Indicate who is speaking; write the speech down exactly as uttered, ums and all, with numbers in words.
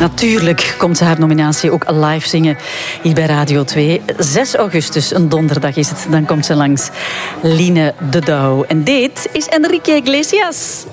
Speaker 1: Natuurlijk komt ze haar nominatie ook live zingen hier bij Radio twee. zes augustus, een donderdag is het, dan komt ze langs. Line de Douw. En dit is Enrique Iglesias.